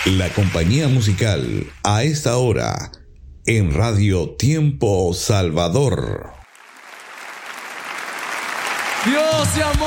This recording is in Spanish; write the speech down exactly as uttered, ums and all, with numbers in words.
La compañía musical a esta hora en Radio Tiempo Salvador. Dios y amor.